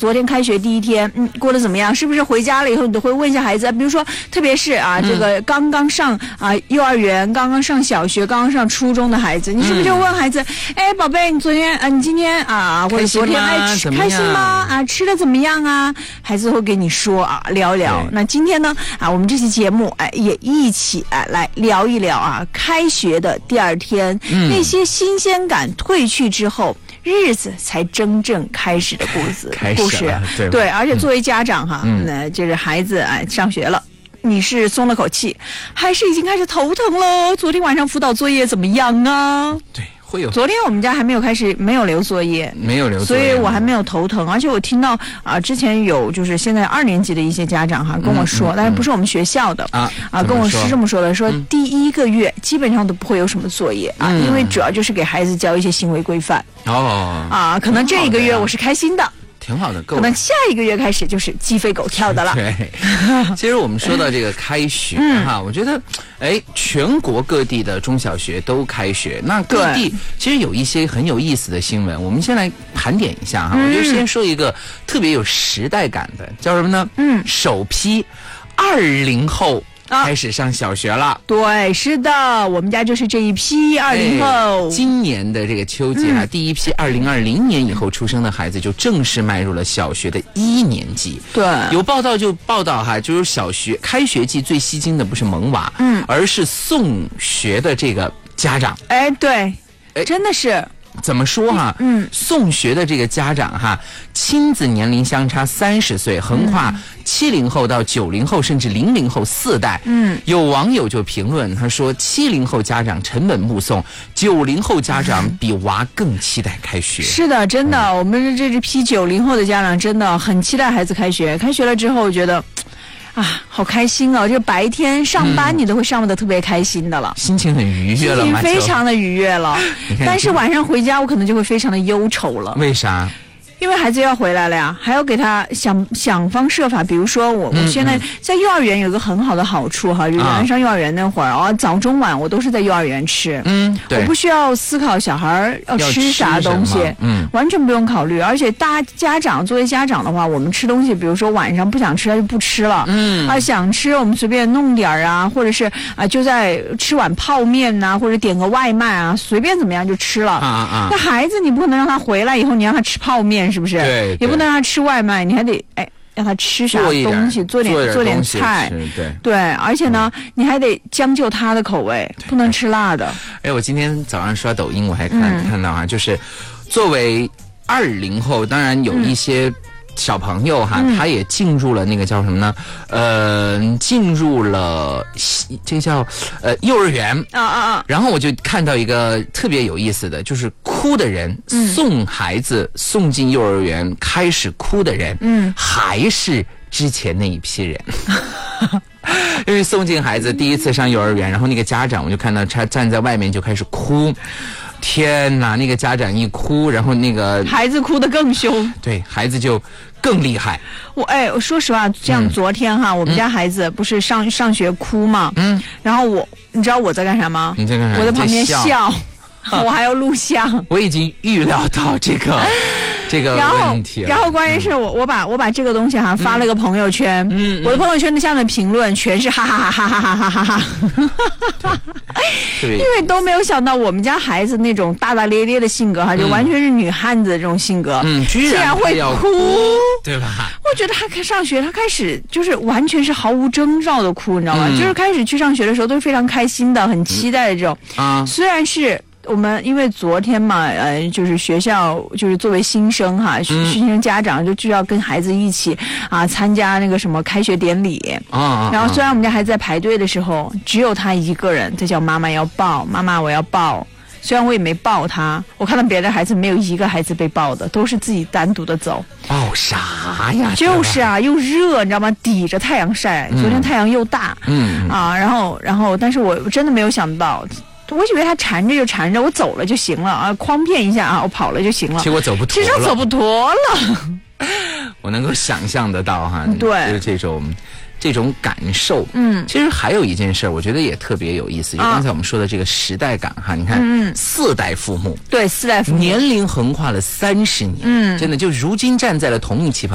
昨天开学第一天，过得怎么样？是不是回家了以后你都会问一下孩子？比如说，特别是这个刚刚上幼儿园、刚刚上小学、刚刚上初中的孩子，你是不是就问孩子，哎，宝贝，你今天或者昨天开心吗？吃的怎么样啊？孩子会给你说聊一聊。那今天呢我们这期节目也一起来聊一聊开学的第二天，那些新鲜感褪去之后，日子才真正开始的故事。对，而且作为家长就是孩子上学了，你是松了口气，还是已经开始头疼了？昨天晚上辅导作业怎么样啊？ 对，会有。 昨天我们家还没有留作业，所以我还没有头疼。而且我听到之前有就是现在2年级的一些家长跟我说，但是不是我们学校的跟我是这么说的，说第1个月基本上都不会有什么作业因为主要就是给孩子教一些行为规范可能这1个月我是开心的。 挺好的， 可能下1个月开始就是鸡飞狗跳的了。 对，其实我们说到这个开学我觉得全国各地的中小学都开学，那各地其实有一些很有意思的新闻，我们先来盘点一下我觉得先说一个特别有时代感的，叫什么呢？首批20后开始上小学了。 对，是的，我们家就是这一批20后。 今年的这个秋季第一批2020年以后出生的孩子就正式迈入了小学的1年级。 对， 有报道就是小学开学季最吸睛的不是萌娃而是送学的这个家长。 对，真的是。 怎么说送学的这个家长亲子年龄相差30岁，横跨70后到90后甚至00后4代。有网友就评论，他说70后家长沉稳目送，90后家长比娃更期待开学。 是的，真的，我们这批90后的家长真的很期待孩子开学。开学了之后，我觉得好开心哦！这白天上班你都会上得特别开心的了， 心情很愉悦了， 心情非常的愉悦了。但是晚上回家我可能就会非常的忧愁了。 为啥？ 因为孩子要回来了呀，还要给他想方设法。比如说我现在在幼儿园有一个很好的好处就原来上幼儿园那会儿早中晚我都是在幼儿园吃。对，我不需要思考小孩要吃啥东西，完全不用考虑。而且作为家长的话，我们吃东西，比如说晚上不想吃他就不吃了，想吃我们随便弄点或者是就在吃碗泡面或者点个外卖随便怎么样就吃了。那孩子你不可能让他回来以后你让他吃泡面，是不是？ 对， 也不能让他吃外卖，你还得让他吃啥东西，做点菜。对，而且呢你还得将就他的口味，不能吃辣的。 我今天早上刷抖音我还看到就是作为20后，当然有一些小朋友他也进入了那个叫什么呢？进入了这叫幼儿园然后我就看到一个特别有意思的，就是哭的人送孩子送进幼儿园开始哭的人还是之前那一批人。因为送进孩子第一次上幼儿园，然后那个家长我就看到他站在外面就开始哭。天哪，那个家长一哭，然后那个孩子哭得更凶。 对，孩子就更厉害。 我说实话，像昨天我们家孩子不是上学哭嘛，然后你知道我在干啥吗？ 你在干啥？ 我在旁边笑，我还要录像。 我已经预料到这个问题了。 然后关键是我把这个东西发了个朋友圈，我的朋友圈的下面评论全是哈哈哈哈哈哈哈哈哈。因为都没有想到我们家孩子那种大大咧咧的性格就完全是女汉子的这种性格，居然会哭， 对吧？ 我觉得他上学，他开始就是完全是毫无征兆的哭，你知道吗？就是开始去上学的时候都是非常开心的，很期待的这种。虽然是我们因为昨天嘛，就是学校就是作为新生新生家长就要跟孩子一起参加那个什么开学典礼然后虽然我们家孩子在排队的时候，只有他一个人在叫妈妈要抱，妈妈我要抱。虽然我也没抱他，我看到别的孩子没有一个孩子被抱的，都是自己单独的走。 抱啥呀？ 就是又热，你知道吗？抵着太阳晒。昨天太阳又大，然后，但是我真的没有想到。我以为他缠着就缠着，我走了就行了诓骗一下我跑了就行了。 结果走不脱了。 其实走不脱了。 我能够想象得到对， 就是这种感受。其实还有一件事我觉得也特别有意思，就刚才我们说的这个时代感你看4代父母， 对，4代父母年龄横跨了30年，真的就如今站在了同一起跑